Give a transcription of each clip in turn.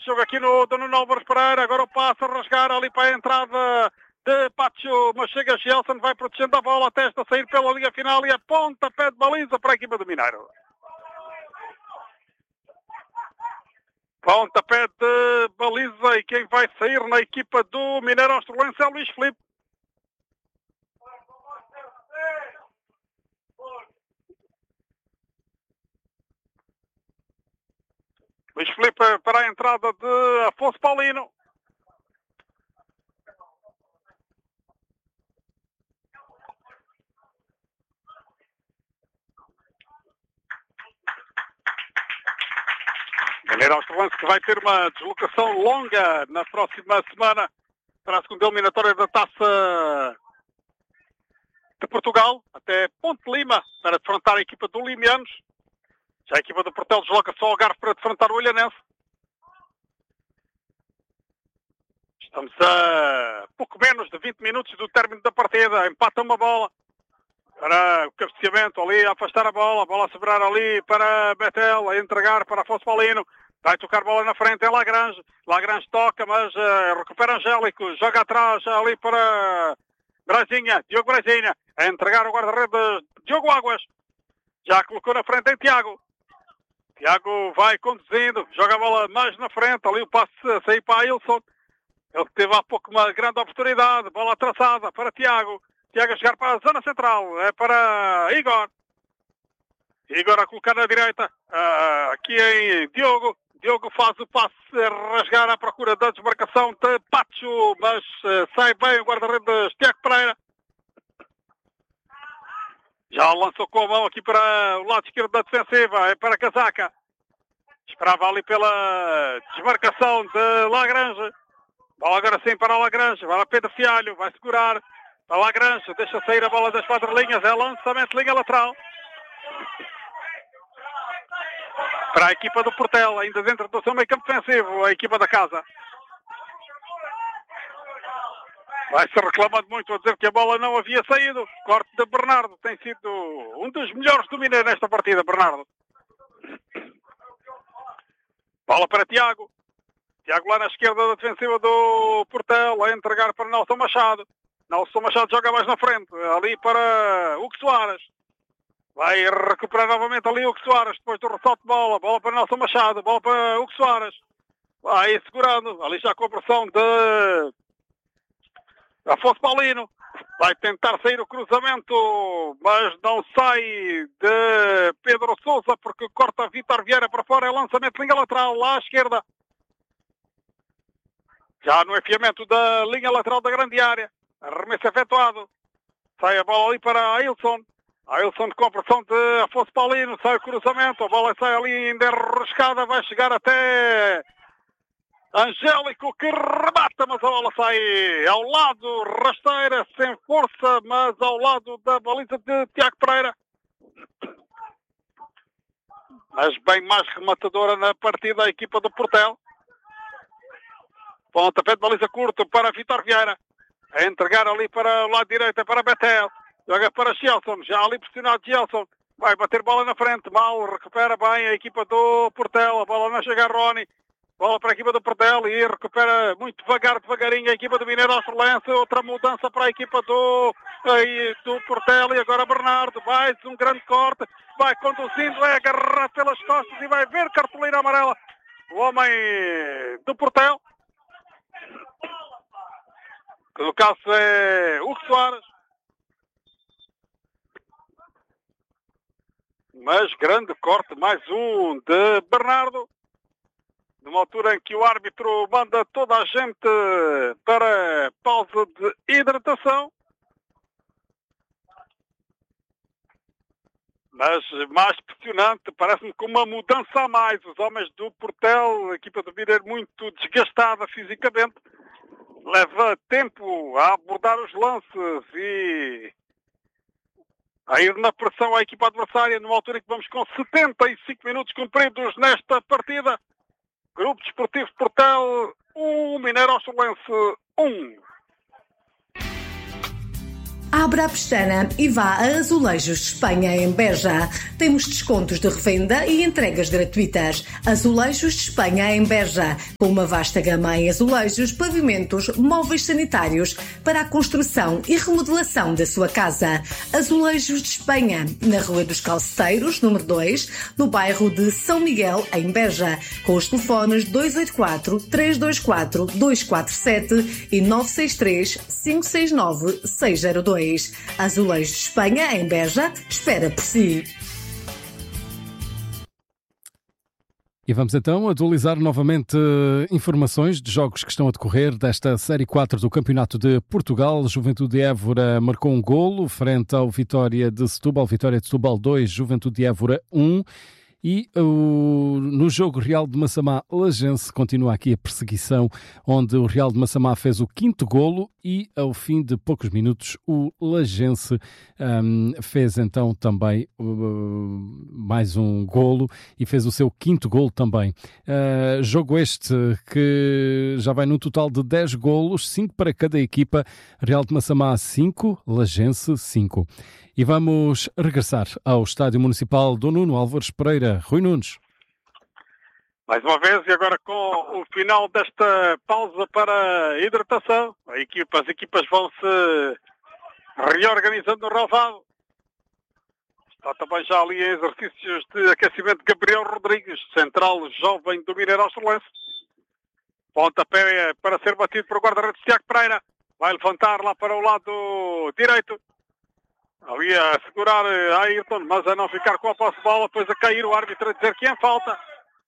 jogo aqui no Nuno Álvares Pereira. Agora o passe a rasgar ali para a entrada de Pacho, mas chega Gelson, vai protegendo a bola, testa a sair pela linha final e aponta pé de baliza para a equipa do Mineiro. Pontapé de baliza e quem vai sair na equipa do Mineiro Ostrolense é o Luís Filipe. Luís Filipe para a entrada de Afonso Paulino. Mineiro Ostrolense que vai ter uma deslocação longa na próxima semana para a segunda eliminatória da Taça de Portugal, até Ponte Lima, para defrontar a equipa do Limianos. Já a equipa do Portel desloca-se ao Algarve para defrontar o Olhanense. Estamos a pouco menos de 20 minutos do término da partida. Empata uma bola para o cabeceamento ali, a afastar a bola a sobrar ali para Betel, a entregar para Afonso Paulino. Vai tocar bola na frente, é Lagrange. Lagrange toca, mas recupera Angélico. Joga atrás ali para Brasinha, Diogo Brasinha. A entregar o guarda-redes Diogo Águas. Já colocou na frente em Tiago. Tiago vai conduzindo, joga a bola mais na frente. Ali o passe a sair para Ailson. Ele teve há pouco uma grande oportunidade. Bola traçada para Tiago. Tiago a chegar para a zona central. É para Igor. Igor a colocar na direita. Aqui em Diogo. Diogo faz o passe a rasgar à procura da desmarcação de Pacho, mas sai bem o guarda-redes Tiago Pereira. Já lançou com a mão aqui para o lado esquerdo da defensiva. É para Casaca. Esperava ali pela desmarcação de Lagrange. Bola agora sim para Lagrange. Vai lá Pedro Fialho. Vai segurar. Para Lagrange. Deixa sair a bola das 4 linhas. É lançamento de linha lateral. Para a equipa do Portel. Ainda dentro do seu meio campo defensivo. A equipa da casa. Vai-se reclamando muito a dizer que a bola não havia saído. Corte de Bernardo. Tem sido um dos melhores do Mineiro nesta partida, Bernardo. Bola para Tiago. Tiago lá na esquerda da defensiva do Portel. A entregar para Nelson Machado. Nelson Machado joga mais na frente. Ali para Hugo Soares. Vai recuperar novamente ali Hugo Soares. Depois do ressalto de bola. Bola para Nelson Machado. Bola para Hugo Soares. Vai segurando. Ali já com a pressão de Afonso Paulino. Vai tentar sair o cruzamento, mas não sai de Pedro Sousa, porque corta Vítor Vieira para fora. É lançamento de linha lateral lá à esquerda. Já no enfiamento da linha lateral da grande área. Arremesso efetuado. Sai a bola ali para Ailson. Ailson com a pressão de Afonso Paulino. Sai o cruzamento. A bola sai ali ainda enroscada. Vai chegar até Angélico, que remata, mas a bola sai ao lado, rasteira, sem força, mas ao lado da baliza de Tiago Pereira. Mas bem mais rematadora na partida a equipa do Portel. Pontapé de baliza curto para Vítor Vieira. A entregar ali para o lado direito, para Betel. Joga para Gelson, já ali pressionado Gelson. Vai bater bola na frente, mal, recupera bem a equipa do Portel. A bola não chega a Rony. Bola para a equipa do Portel e recupera muito devagarinho a equipa do Mineiro Ostrolense. Outra mudança para a equipa do Portel e agora Bernardo. Mais um grande corte. Vai conduzindo, é agarrar pelas costas e vai ver cartolina amarela. O homem do Portel. Que no caso é Hugo Soares. Mas grande corte, mais um de Bernardo. Numa altura em que o árbitro manda toda a gente para pausa de hidratação. Mas mais impressionante, parece-me com uma mudança a mais. Os homens do Portel, a equipa do Mineiro muito desgastada fisicamente, leva tempo a abordar os lances e a ir na pressão à equipa adversária, numa altura em que vamos com 75 minutos cumpridos nesta partida. Grupo Desportivo Portel 1, Mineiro Ostrolense 1. Abra a pestana e vá a Azulejos de Espanha, em Beja. Temos descontos de revenda e entregas gratuitas. Azulejos de Espanha, em Beja, com uma vasta gama em azulejos, pavimentos, móveis sanitários para a construção e remodelação da sua casa. Azulejos de Espanha, na Rua dos Calceteiros, número 2, no bairro de São Miguel, em Beja, com os telefones 284-324-247 e 963-569-602. Azulejos de Espanha, em Beja, espera por si. E vamos então atualizar novamente informações de jogos que estão a decorrer desta Série 4 do Campeonato de Portugal. Juventude de Évora marcou um golo frente ao Vitória de Setúbal. Vitória de Setúbal 2, Juventude de Évora 1. E no jogo Real de Massamá-Lagense continua aqui a perseguição, onde o Real de Massamá fez o 5º golo e ao fim de poucos minutos o Lagense fez então também mais um golo e fez o seu 5º golo também. Jogo este que já vai num total de 10 golos, 5 para cada equipa. Real de Massamá 5, Lagense 5. E vamos regressar ao Estádio Municipal do Nuno Álvares Pereira. Rui Nunes. Mais uma vez, e agora com o final desta pausa para hidratação, as equipas vão se reorganizando no relvado. Está também já ali em exercícios de aquecimento Gabriel Rodrigues, central jovem do Mineiro Australense. Pontapé para ser batido por o guarda-redes Tiago Pereira. Vai levantar lá para o lado direito. Ali a segurar a Ayrton, mas a não ficar com a posse de bola, depois a cair o árbitro a dizer que é falta.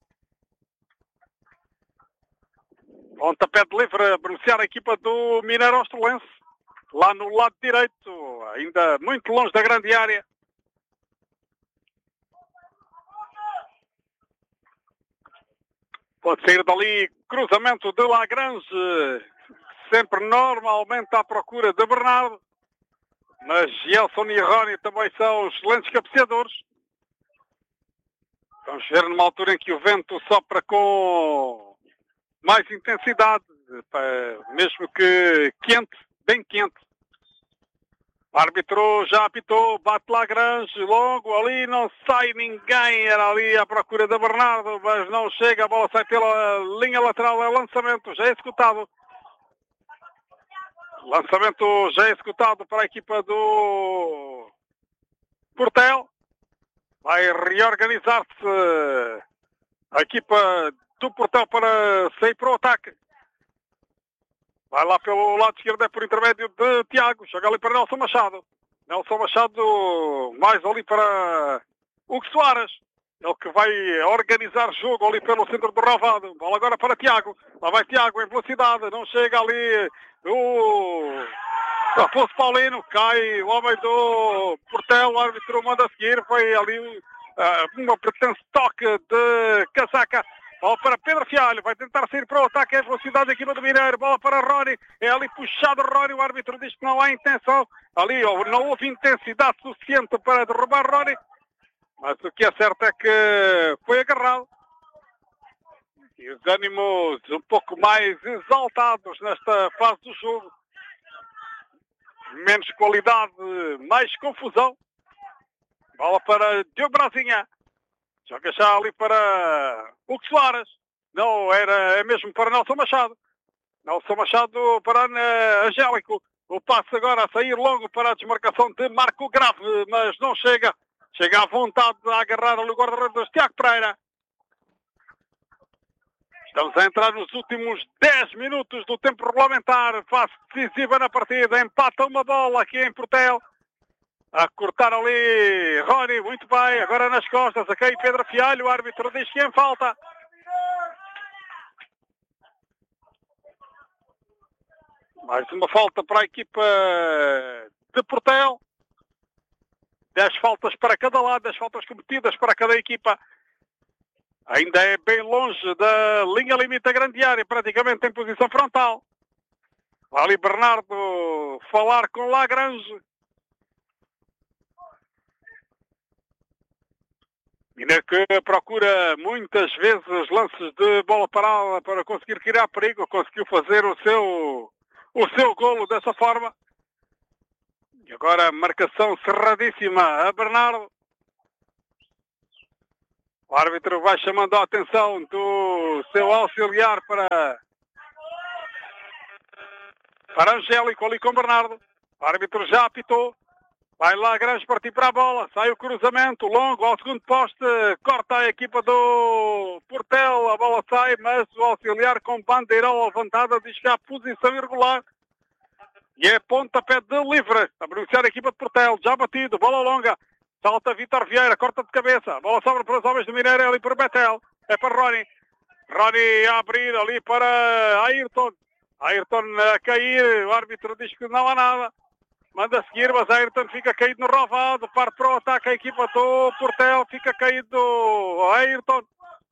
Pontapé de livre a beneficiar a equipa do Mineiro Australense. Lá no lado direito, ainda muito longe da grande área. Pode sair dali cruzamento de Lagrange, sempre normalmente à procura de Bernardo. Mas Gelson e Rony também são excelentes cabeceadores. Vamos ver numa altura em que o vento sopra com mais intensidade, mesmo que quente, bem quente. O árbitro já apitou, bate Lagrange, logo ali não sai ninguém, era ali à procura de Bernardo, mas não chega, a bola sai pela linha lateral, é lançamento, já é executado. Lançamento já executado para a equipa do Portel. Vai reorganizar-se a equipa do Portel para sair para o ataque. Vai lá pelo lado esquerdo, é por intermédio de Tiago. Chega ali para Nelson Machado. Nelson Machado mais ali para Hugo Soares. Ele que vai organizar jogo ali pelo centro do relvado. Bola agora para Tiago. Lá vai Tiago em velocidade. Não chega ali o Afonso Paulino. Cai o homem do Portel. O árbitro manda a seguir. Foi ali uma pretense toque de casaca. Bola para Pedro Fialho. Vai tentar sair para o ataque. É a velocidade da equipa do Mineiro. Bola para Rony. É ali puxado Rony. O árbitro diz que não há intenção. Ali não houve intensidade suficiente para derrubar Rony. Mas o que é certo é que foi agarrado. E os ânimos um pouco mais exaltados nesta fase do jogo. Menos qualidade, mais confusão. Bola para Diogo Brasinha. Joga já ali para Hugo Soares. Não, é mesmo para Nelson Machado. Nelson Machado para Angélico. O passe agora a sair longo para a desmarcação de Marco Grave, mas não chega. Chega à vontade de agarrar ali o guarda-redes Tiago Pereira. Estamos a entrar nos últimos 10 minutos do tempo regulamentar. Fase decisiva na partida. Empata uma bola aqui em Portel. A cortar ali Rony, muito bem. Agora nas costas, a cair Pedro Fialho. O árbitro diz que é em falta. Mais uma falta para a equipa de Portel. 10 faltas para cada lado, 10 faltas cometidas para cada equipa. Ainda é bem longe da linha limite da grande área, praticamente em posição frontal. Vai ali Bernardo falar com Lagrange. Mineiro que procura muitas vezes lances de bola parada para conseguir criar perigo. Conseguiu fazer o seu golo dessa forma. E agora marcação cerradíssima a Bernardo. O árbitro vai chamando a atenção do seu auxiliar para Angélico ali com Bernardo. O árbitro já apitou. Vai lá Grange partir para a bola. Sai o cruzamento longo ao segundo poste. Corta a equipa do Portel. A bola sai, mas o auxiliar com bandeirão levantada diz que há posição irregular. E é pontapé de livre. A beneficiar a equipa de Portel. Já batido. Bola longa. Salta Vítor Vieira. Corta de cabeça. A bola sobra para os homens do Mineiro. É ali para Betel. É para Rony. Rony a abrir ali para Ayrton. Ayrton a cair. O árbitro diz que não há nada. Manda seguir, mas Ayrton fica caído no rovado. Parte para o ataque a equipa do Portel. Fica caído Ayrton.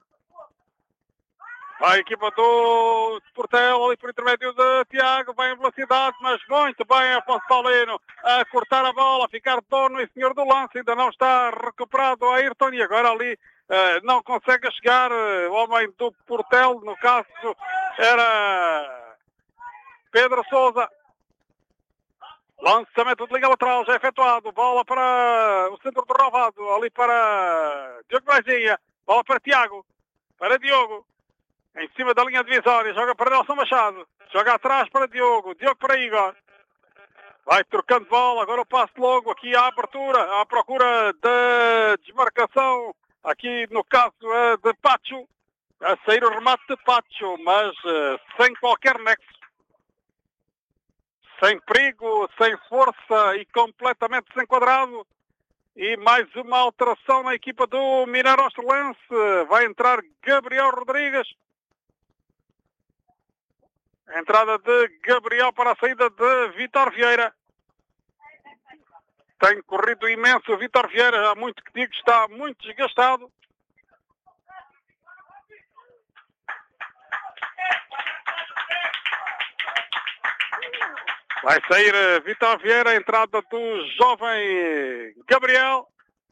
A equipa do Portel ali por intermédio de Tiago. Vai em velocidade, mas muito bem Afonso Paulino a cortar a bola, a ficar dono e senhor do lance. Ainda não está recuperado Ayrton e agora ali não consegue chegar o homem do Portel. No caso era Pedro Sousa. Lançamento de linha lateral já efetuado. Bola para o centro do rovado. Ali para Diogo Brasinha. Bola para Tiago. Para Diogo. Em cima da linha divisória. Joga para Nelson Machado. Joga atrás para Diogo. Diogo para Igor. Vai trocando bola. Agora o passe longo. Aqui à abertura. À procura de desmarcação. Aqui no caso de Pacho. A sair o remate de Pacho. Mas sem qualquer nexo. Sem perigo, sem força e completamente desenquadrado. E mais uma alteração na equipa do Mineiro Osterlense. Vai entrar Gabriel Rodrigues. Entrada de Gabriel para a saída de Vítor Vieira. Tem corrido imenso o Vítor Vieira. Há muito que digo, está muito desgastado. Vai sair Vítor Vieira, a entrada do jovem Gabriel.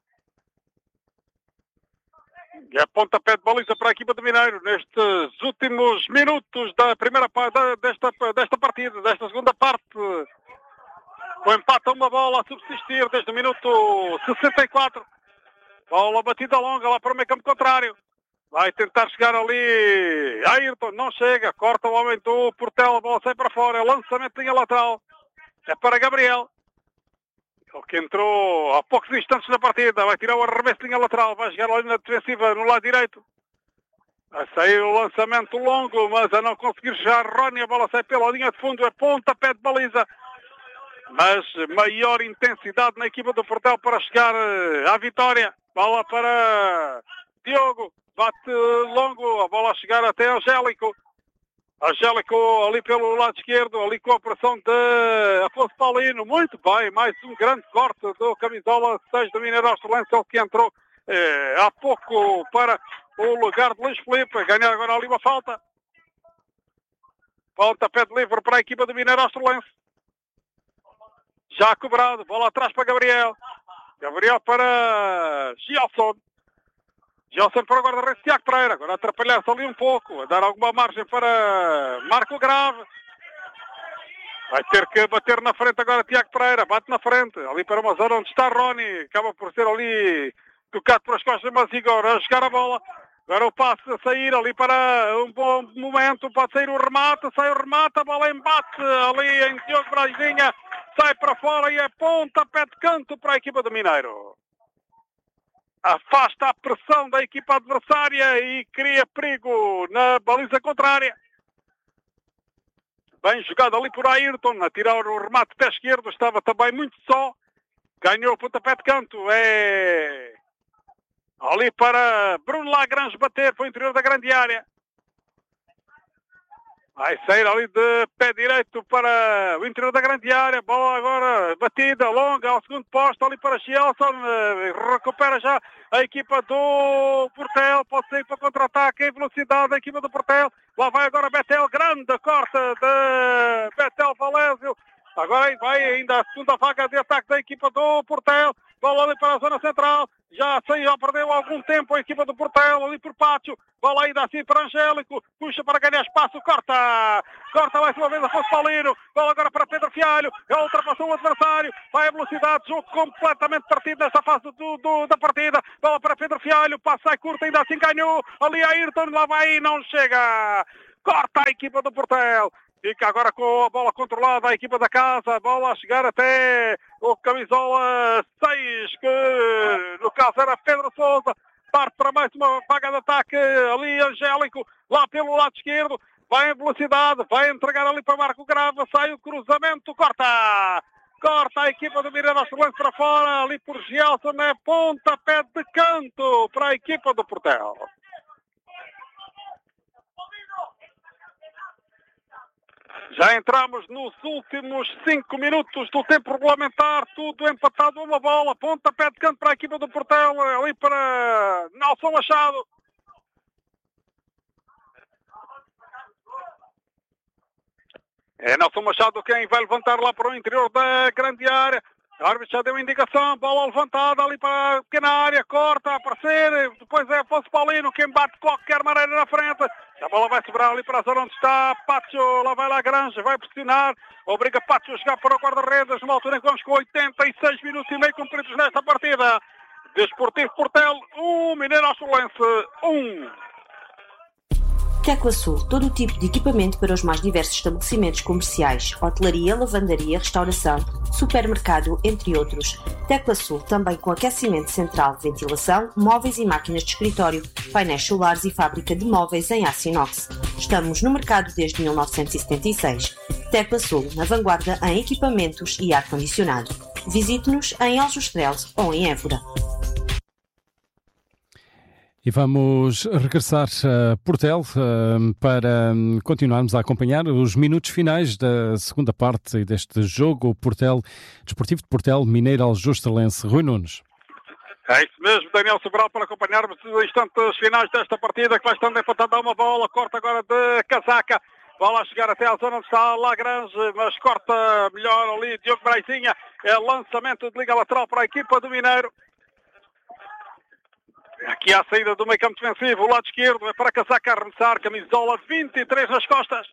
E a pontapé de baliza para a equipa do Mineiro nestes últimos minutos da primeira desta partida, desta segunda parte. O empate a uma bola a subsistir desde o minuto 64. Bola batida longa lá para o meio campo contrário. Vai tentar chegar ali Ayrton, não chega, corta o homem do Portel, a bola sai para fora, lançamento de linha lateral, é para Gabriel, ele que entrou há poucos instantes na partida, vai tirar o arremesso de linha lateral, vai chegar ali na defensiva no lado direito, vai sair o lançamento longo, mas a não conseguir chegar Rony, a bola sai pela linha de fundo, é pontapé de baliza, mas maior intensidade na equipa do Portel para chegar à vitória, bola para Diogo. Bate longo, a bola a chegar até Angélico. Angélico ali pelo lado esquerdo, ali com a pressão de Afonso Paulino. Muito bem, mais um grande corte do camisola 6 do Mineiro Osterlense, ele que entrou há pouco para o lugar de Luís Filipe. Ganha agora ali uma falta. Pontapé de livre para a equipa do Mineiro Osterlense. Já cobrado, bola atrás para Gabriel. Gabriel para Gilson. Gelson para o guarda-redes Tiago Pereira, agora atrapalhar-se ali um pouco, a dar alguma margem para Marco Grave. Vai ter que bater na frente agora Tiago Pereira, bate na frente, ali para uma zona onde está Rony, acaba por ser ali tocado pelas costas, mas Igor a jogar a bola. Agora o passe a sair ali para um bom momento, pode sair o remate, sai o remate, a bola embate ali em Diogo Brasinha, sai para fora e é pontapé de canto para a equipa do Mineiro. Afasta a pressão da equipa adversária e cria perigo na baliza contrária. Bem jogado ali por Ayrton, a tirar o remate de pé esquerdo, estava também muito só. Ganhou o pontapé de canto, é ali para Bruno Lagrange bater para o interior da grande área. Vai sair ali de pé direito para o interior da grande área. Bola agora batida, longa, ao segundo posto, ali para Gelson. Recupera já a equipa do Portel. Pode sair para contra-ataque em velocidade a equipa do Portel. Lá vai agora Betel, grande corta de Betel Valésio. Agora vai ainda a segunda vaga de ataque da equipa do Portel. Bola ali para a zona central. já perdeu algum tempo a equipa do Portel, ali por Pátio, bola ainda assim para Angélico, puxa para ganhar espaço, corta mais uma vez a Afonso Paulino, bola agora para Pedro Fialho, ultrapassou o adversário, vai a velocidade, jogo completamente partido nesta fase da partida, bola para Pedro Fialho, passa, sai curta, ainda assim ganhou, ali a Ayrton, lá vai e não chega, corta a equipa do Portel. Fica agora com a bola controlada a equipa da casa, a bola a chegar até o camisola 6, que no caso era Pedro Sousa, parte para mais uma vaga de ataque, ali Angélico, lá pelo lado esquerdo, vai em velocidade, vai entregar ali para Marco Grava, sai o cruzamento, corta a equipa do Miranda Excelente para fora, ali por Gelson, é pontapé de canto para a equipa do Portel. Já entramos nos últimos 5 minutos do tempo regulamentar, tudo empatado a uma bola, pontapé de canto para a equipa do Portel, ali para Nelson Machado. É Nelson Machado quem vai levantar lá para o interior da grande área. O árbitro já deu indicação, bola levantada ali para a pequena área, corta a aparecer, depois é Afonso Paulino quem bate de qualquer maneira na frente. A bola vai sobrar ali para a zona onde está Pátio, lá vai Lagrange, vai pressionar, obriga Pátio a chegar para o guarda-redes, numa altura em que vamos com 86 minutos e meio cumpridos nesta partida. Desportivo Portel 1, Mineiro Açolense 1. Tecla Sul, todo o tipo de equipamento para os mais diversos estabelecimentos comerciais, hotelaria, lavandaria, restauração, supermercado, entre outros. Tecla Sul, também com aquecimento central, ventilação, móveis e máquinas de escritório, painéis solares e fábrica de móveis em aço inox. Estamos no mercado desde 1976. Tecla Sul, na vanguarda em equipamentos e ar-condicionado. Visite-nos em Aljustrel ou em Évora. E vamos regressar a Portel para continuarmos a acompanhar os minutos finais da segunda parte deste jogo, o Portel, Desportivo de Portel, Mineiro Aljustralense. Rui Nunes. É isso mesmo, Daniel Sobral, para acompanharmos os instantes finais desta partida, que vai estando empatada a uma bola, corta agora de casaca, bola a chegar até à zona onde está Lagrange, mas corta melhor ali Diogo Braizinha, é lançamento de liga lateral para a equipa do Mineiro. Aqui à saída do meio campo defensivo, o lado esquerdo é para Casaca arremessar, camisola 23 nas costas.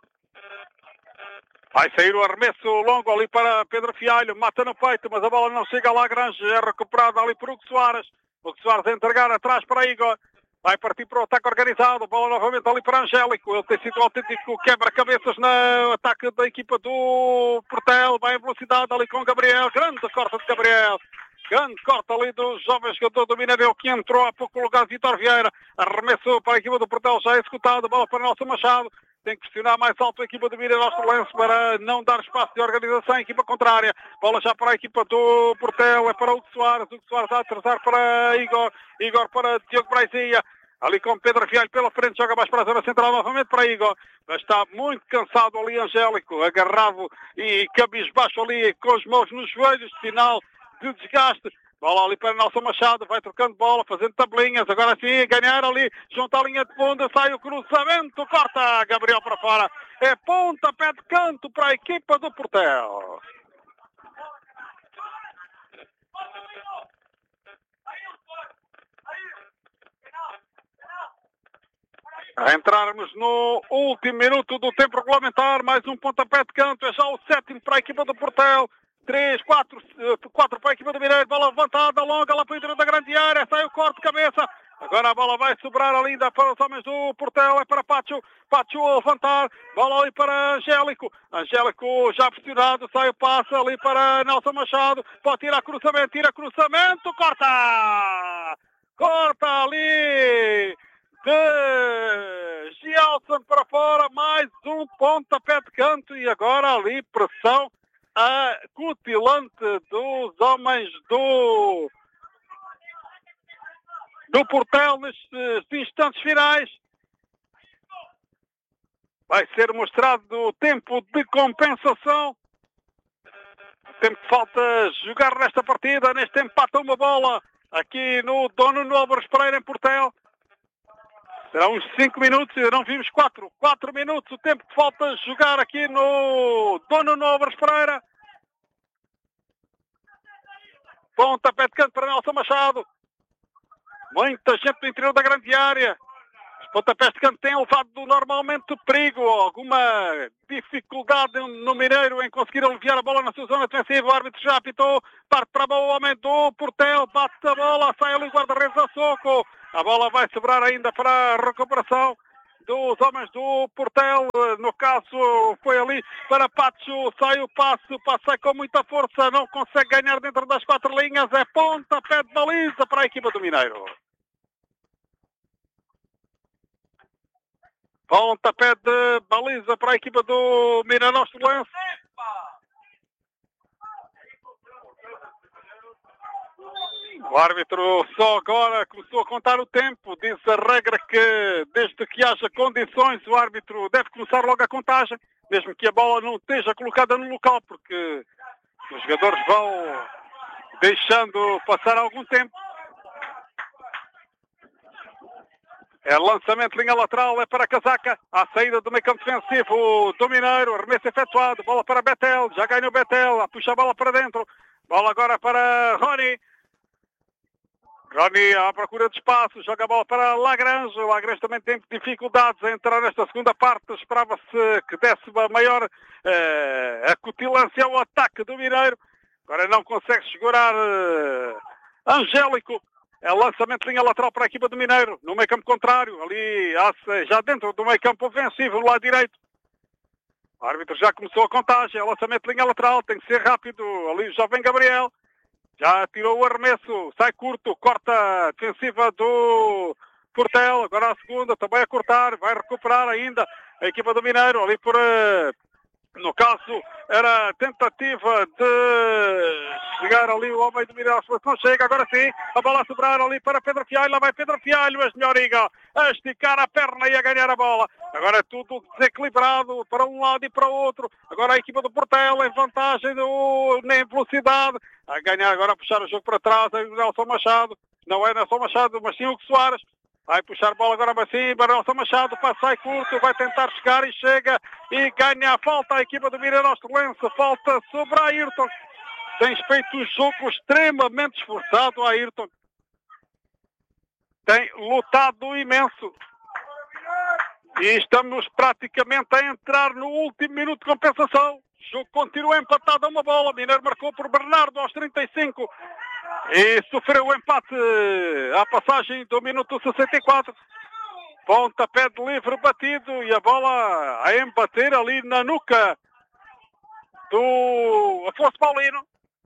Vai sair o arremesso longo ali para Pedro Fialho, mata no peito, mas a bola não chega a Lagrange, é recuperada ali por Hugo Soares. Hugo Soares a entregar atrás para Igor. Vai partir para o ataque organizado, bola novamente ali para Angélico. Ele tem sido um autêntico quebra-cabeças no ataque da equipa do Portel. Vai em velocidade ali com Gabriel, grande corta de Gabriel. Grande corta ali do jovem jogador do Mineiro que entrou há pouco no lugar de Vitor Vieira. Arremessou para a equipa do Portel, já executado. Bola para Nelson Machado. Tem que pressionar mais alto a equipa do Mineiro Açolense para não dar espaço de organização à equipa contrária. Bola já para a equipa do Portel, é para Hugo Soares. Hugo Soares a atrasar para Igor. Igor para Diogo Braizinha. Ali com Pedro Fialho pela frente, joga mais para a zona central novamente para Igor. Mas está muito cansado ali Angélico, agarrado e cabisbaixo ali com as mãos nos joelhos, sinal de desgaste. Bola ali para Nelson Machado, vai trocando bola, fazendo tabelinhas, agora sim, ganhar ali, junto à linha de fundo, sai o cruzamento, corta Gabriel para fora. É pontapé de canto para a equipa do Portel. A entrarmos no último minuto do tempo regulamentar, mais um pontapé de canto, é já o 7º para a equipa do Portel. 4 para a equipa do Mineiro, bola levantada, longa lá para o interior da grande área, sai o corte de cabeça, agora a bola vai sobrar ali ainda para os homens do Portel, é para Pátio a levantar, bola ali para Angélico já pressionado, sai o passe ali para Nelson Machado, pode tirar cruzamento, corta ali de Gelson para fora, mais um pontapé de canto e agora ali pressão acutilante dos homens do Portel nestes instantes finais. Vai ser mostrado o tempo de compensação. O tempo que falta jogar nesta partida, neste empate a uma bola, aqui no Dom Nuno Álvares Pereira em Portel. Será uns 5 minutos, ainda não vimos 4 minutos, o tempo que falta jogar aqui no Dom Nuno Álvares Pereira. Pontapé de canto para Nelson Machado. Muita gente no interior da grande área. Os pontapés de canto têm levado normalmente perigo, alguma dificuldade no Mineiro em conseguir aliviar a bola na sua zona defensiva. O árbitro já apitou, parte para a bola, o homem do Portel, bate a bola, sai ali o guarda-redes a soco. A bola vai sobrar ainda para a recuperação dos homens do Portel. No caso, foi ali para Pacho, sai o passo sai com muita força, não consegue ganhar dentro das 4 linhas. É pontapé de baliza para a equipa do Mineiro. Pontapé de baliza para a equipa do Mineiro-Ostelense. O árbitro só agora começou a contar o tempo. Diz a regra que desde que haja condições o árbitro deve começar logo a contagem, mesmo que a bola não esteja colocada no local, porque os jogadores vão deixando passar algum tempo. É lançamento, linha lateral, é para a casaca, à saída do meio campo defensivo do Mineiro, arremesso efetuado, bola para Betel, já ganhou Betel, puxa a bola para dentro, bola agora para Rony à procura de espaço, joga a bola para Lagrange. Lagrange também tem dificuldades em entrar nesta segunda parte, esperava-se que desse uma maior acutilância ao ataque do Mineiro, agora não consegue segurar Angélico. É lançamento de linha lateral para a equipa do Mineiro, no meio campo contrário, ali já dentro do meio campo ofensivo, no lado direito. O árbitro já começou a contagem, é lançamento de linha lateral, tem que ser rápido, ali o jovem Gabriel, já tirou o arremesso, sai curto, corta a defensiva do Portel, agora a segunda, também a cortar, vai recuperar ainda a equipa do Mineiro, ali por... No caso, era a tentativa de chegar ali o homem do Mineiro. Não chega, agora sim, a bola a sobrar ali para Pedro Fialho. Lá vai Pedro Fialho, mas Melhoriga a esticar a perna e a ganhar a bola. Agora é tudo desequilibrado para um lado e para o outro. Agora a equipa do Portel em vantagem em velocidade. A ganhar agora, a puxar o jogo para trás. É o Nelson Machado. Não é Nelson Machado, mas sim o Hugo Soares. Vai puxar a bola agora para cima, Nelson Machado, sai curto, vai tentar chegar e chega e ganha a falta a equipa do Mineiro-Ostelense, falta sobre a Ayrton. Tem feito um jogo extremamente esforçado a Ayrton. Tem lutado imenso. E estamos praticamente a entrar no último minuto de compensação. O jogo continua empatado a uma bola. Mineiro marcou por Bernardo aos 35. E sofreu o empate à passagem do minuto 64. Pontapé de livre batido e a bola a embater ali na nuca do Afonso Paulino.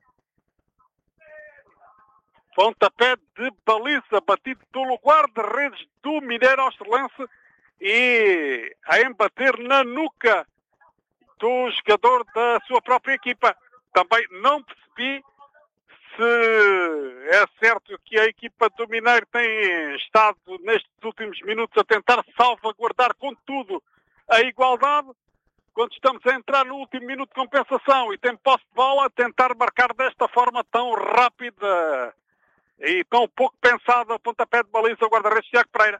Pontapé de baliza batido pelo guarda-redes do Mineiro-Ostelense e a embater na nuca do jogador da sua própria equipa. Também não percebi se é certo que a equipa do Mineiro tem estado nestes últimos minutos a tentar salvaguardar com tudo a igualdade, quando estamos a entrar no último minuto de compensação e tem posse de bola, tentar marcar desta forma tão rápida e tão pouco pensada, pontapé de baliza o guarda-redes Tiago Pereira.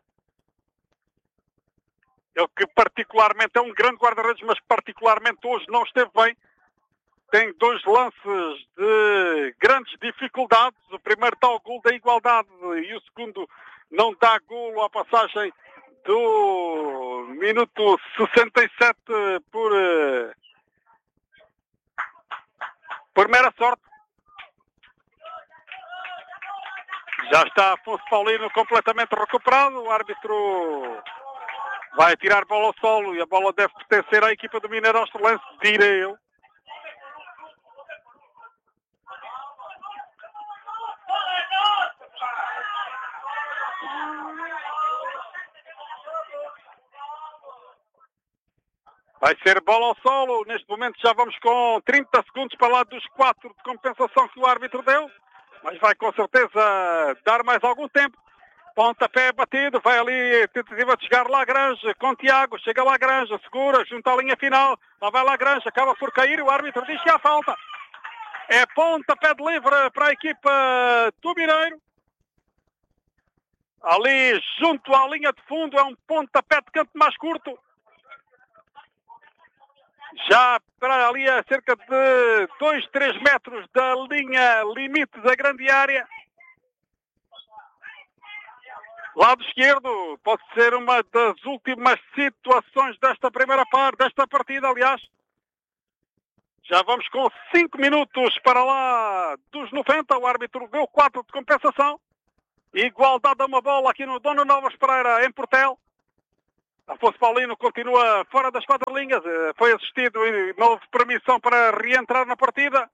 Ele que particularmente é um grande guarda-redes, mas particularmente hoje não esteve bem. Tem 2 lances de grandes dificuldades. O primeiro dá o golo da igualdade e o segundo não dá golo à passagem do minuto 67 por mera sorte. Já está Afonso Paulino completamente recuperado. O árbitro vai tirar bola ao solo e a bola deve pertencer à equipa do Mineiro-Ostelense, direi eu. Vai ser bola ao solo. Neste momento já vamos com 30 segundos para lá dos 4 de compensação que o árbitro deu. Mas vai com certeza dar mais algum tempo. Pontapé batido. Vai ali tentativa de chegar Lagrange com Tiago. Chega Lagrange, segura, junto à linha final. Lá vai Lagrange, acaba por cair. O árbitro diz que há falta. É pontapé de livre para a equipa do Mineiro. Ali junto à linha de fundo é um pontapé de canto mais curto. Já para ali a cerca de 2, 3 metros da linha limite da grande área. Lado esquerdo, pode ser uma das últimas situações desta primeira parte, desta partida, aliás. Já vamos com 5 minutos para lá dos 90. O árbitro deu 4 de compensação. Igualdade a uma bola aqui no Dono Novas Pereira, em Portel. Afonso Paulino continua fora das 4 linhas. Foi assistido e não houve permissão para reentrar na partida.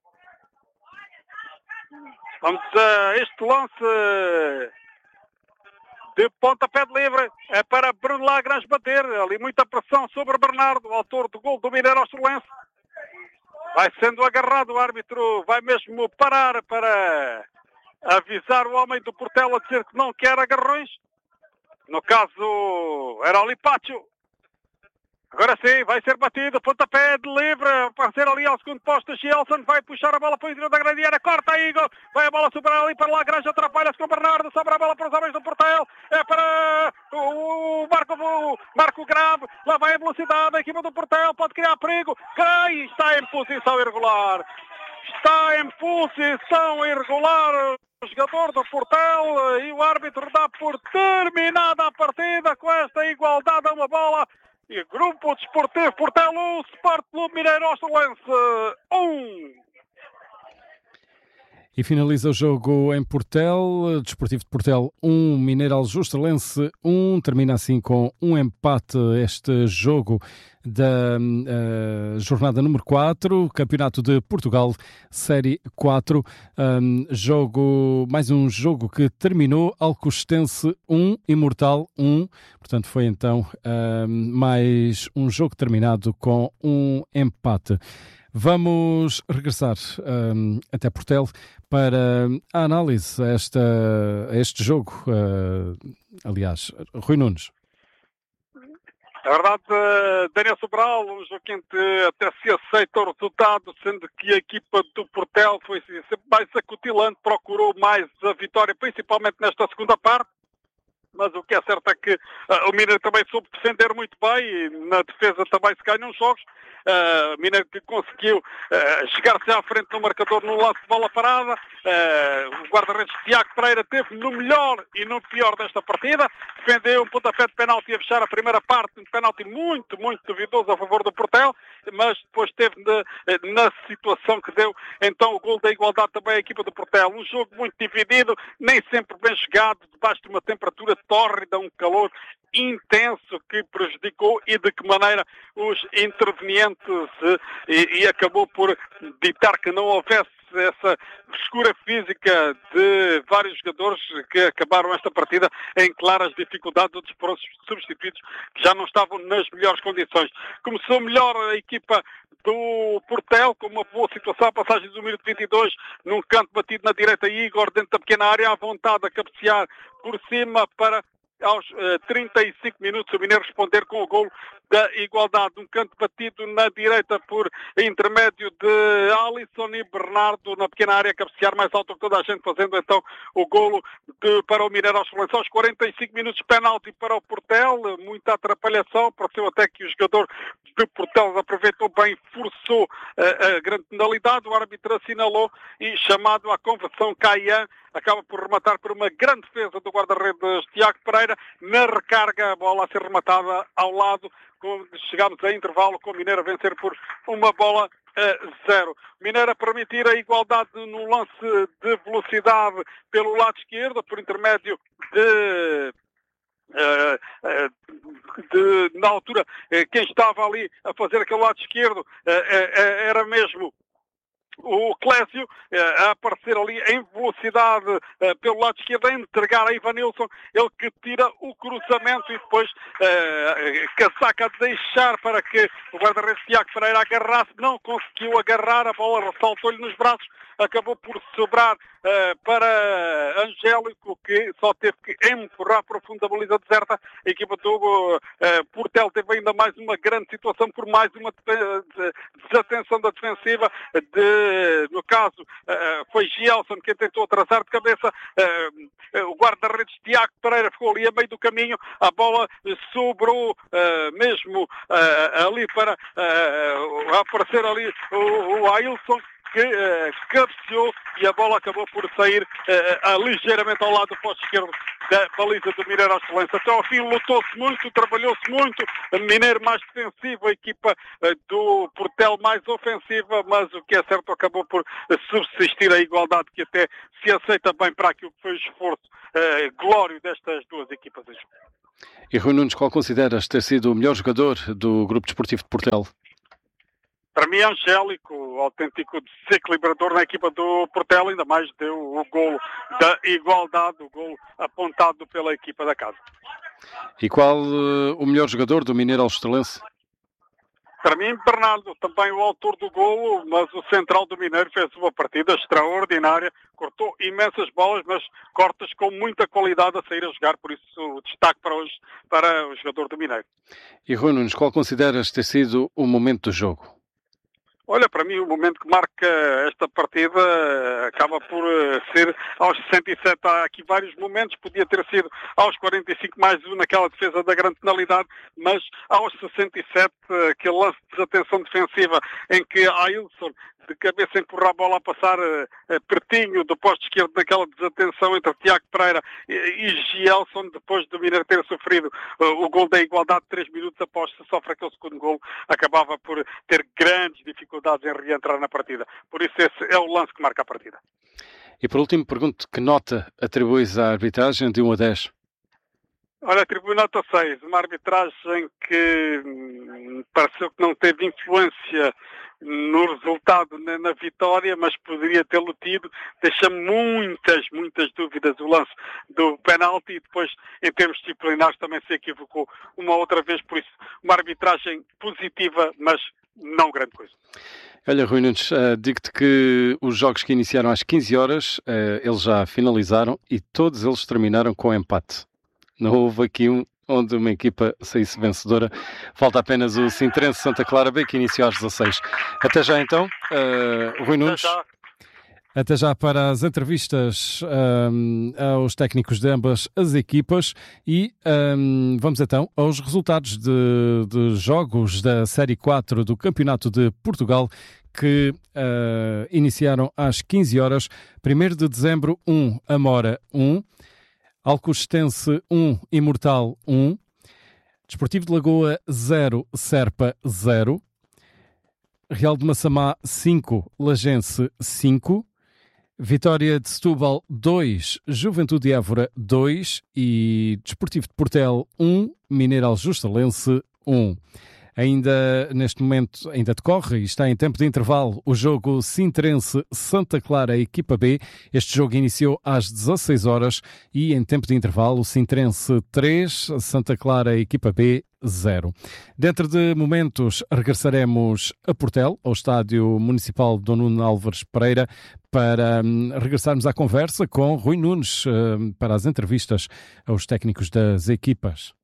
Vamos a este lance de pontapé de livre. É para Bruno Lagrange bater. Ali muita pressão sobre Bernardo, autor do gol do Mineiro Ostolense. Vai sendo agarrado, o árbitro vai mesmo parar para avisar o homem do Portel a dizer que não quer agarrões. No caso, era o Lipaccio. Agora sim, vai ser batido, pontapé de livre, para ser ali ao segundo posto, Gielson vai puxar a bola para o interior da grande área, corta aí, vai a bola superar ali para Lagrange, atrapalha-se com o Bernardo, sobra a bola para os homens do Portel, é para o Marco Grave, lá vai a velocidade, a equipa do Portel pode criar perigo, cai, está em posição irregular, o jogador do Portel e o árbitro dá por terminada a partida com esta igualdade a uma bola. E Grupo Desportivo Portel 1, Sport Clube Mineiro Ostolense 1. E finaliza o jogo em Portel, Desportivo de Portel 1, Mineiro Ostolense 1. Termina assim com um empate este jogo da jornada número 4, Campeonato de Portugal, Série 4. Mais um jogo que terminou, Alcostense 1, Imortal 1. Portanto, foi então mais um jogo terminado com um empate. Vamos regressar até Portel para a análise a este jogo. Aliás, Rui Nunes. É verdade, Daniel Sobral, um jogo em que até se aceita o resultado, sendo que a equipa do Portel foi sempre mais acutilante, procurou mais a vitória, principalmente nesta segunda parte. Mas o que é certo é que o Mineiro também soube defender muito bem e na defesa também se ganham jogos. O Mineiro que conseguiu chegar-se à frente no marcador no lance de bola parada. O guarda-redes Tiago Pereira teve no melhor e no pior desta partida. Defendeu um pontapé de penalti a fechar a primeira parte, um penalti muito, muito duvidoso a favor do Portel, mas depois teve na situação que deu então o gol da igualdade também a equipa do Portel. Um jogo muito dividido, nem sempre bem chegado, debaixo de uma temperatura tórrida, um calor intenso que prejudicou e de que maneira os intervenientes e acabou por ditar que não houvesse essa frescura física de vários jogadores que acabaram esta partida em claras dificuldades, outros foram substituídos que já não estavam nas melhores condições. Começou melhor a equipa do Portel, com uma boa situação, a passagem do minuto 22, num canto batido na direita, Igor dentro da pequena área, à vontade a cabecear por cima para aos 35 minutos o Mineiro responder com o golo da igualdade. Um canto batido na direita por intermédio de Alisson e Bernardo na pequena área, cabecear mais alto que toda a gente, fazendo então o golo para o Mineiro Ostolense. Aos 45 minutos, penalti para o Portel, muita atrapalhação, pareceu até que o jogador do Portel aproveitou bem, forçou a grande penalidade, o árbitro assinalou e chamado à conversão Caian, acaba por rematar por uma grande defesa do guarda-redes Tiago Pereira. Na recarga, a bola a ser rematada ao lado. Chegámos a intervalo com o Mineiro a vencer por 1-0. Mineiro a permitir a igualdade no lance de velocidade pelo lado esquerdo, por intermédio na altura, quem estava ali a fazer aquele lado esquerdo era mesmo o Clésio, a aparecer ali em velocidade pelo lado esquerdo, a entregar a Ivanilson, ele que tira o cruzamento e depois casaca a deixar para que o guarda-redes Tiago Pereira agarrasse, não conseguiu agarrar, a bola ressaltou-lhe nos braços, acabou por sobrar para Angélico, que só teve que empurrar para o fundo da baliza deserta. A equipa do Portel teve ainda mais uma grande situação por mais uma desatenção da defensiva. No caso, foi Gielson quem tentou atrasar de cabeça. O guarda-redes Tiago Pereira ficou ali a meio do caminho. A bola sobrou mesmo ali para aparecer ali o Ailson, que cabeceou e a bola acabou por sair ligeiramente ao lado do posto esquerdo da baliza do Mineiro ao Excelência. Até ao fim lutou-se muito, trabalhou-se muito, Mineiro mais defensivo, a equipa do Portel mais ofensiva, mas o que é certo acabou por subsistir a igualdade que até se aceita bem para aquilo que foi o esforço glório destas duas equipas. E Rui Nunes, qual consideras ter sido o melhor jogador do Grupo Desportivo de Portel? Para mim, Angélico, o autêntico desequilibrador na equipa do Portel, ainda mais deu o golo da igualdade, o golo apontado pela equipa da casa. E qual o melhor jogador do Mineiro Aljustralense? Para mim, Bernardo, também o autor do golo, mas o central do Mineiro fez uma partida extraordinária, cortou imensas bolas, mas cortas com muita qualidade a sair a jogar, por isso o destaque para hoje para o jogador do Mineiro. E Rui Nunes, qual consideras ter sido o momento do jogo? Olha, para mim o momento que marca esta partida acaba por ser aos 67. Há aqui vários momentos, podia ter sido aos 45 mais um naquela defesa da grande penalidade, mas aos 67, aquele lance de desatenção defensiva em que Ailson de cabeça empurrar a bola a passar pertinho do posto esquerdo naquela desatenção entre Tiago Pereira e Gielson, depois do Mineiro ter sofrido o gol da igualdade 3 minutos após se sofre aquele segundo gol, acabava por ter grandes dificuldades em reentrar na partida. Por isso esse é o lance que marca a partida. E por último, pergunto que nota atribuis à arbitragem de 1 a 10? Olha, atribuo nota 6, uma arbitragem que pareceu que não teve influência no resultado na vitória, mas poderia tê-lo tido. Deixa muitas dúvidas o lance do penalti e depois, em termos disciplinares, também se equivocou uma outra vez. Por isso, uma arbitragem positiva, mas não grande coisa. Olha, Rui Nunes, digo-te que os jogos que iniciaram às 15 horas, eles já finalizaram e todos eles terminaram com empate. Não houve aqui onde uma equipa saísse vencedora. Falta apenas o Sintrense Santa Clara B, que iniciou às 16. Até já então, Rui Nunes. Até já para as entrevistas aos técnicos de ambas as equipas e vamos então aos resultados de jogos da Série 4 do Campeonato de Portugal que iniciaram às 15 horas. 1º de dezembro, 1, Amora 1, Alcostense 1, Imortal 1, Desportivo de Lagoa 0, Serpa 0, Real de Massamá 5, Lagense 5, Vitória de Setúbal 2, Juventude de Évora 2 e Desportivo de Portel 1, Mineiro Aljustralense 1. Ainda neste momento ainda decorre e está em tempo de intervalo o jogo Sintrense Santa Clara, equipa B. Este jogo iniciou às 16 horas e em tempo de intervalo Sintrense 3, Santa Clara, equipa B 0. Dentro de momentos regressaremos a Portel, ao Estádio Municipal Dom Nuno Álvares Pereira, para regressarmos à conversa com Rui Nunes para as entrevistas aos técnicos das equipas.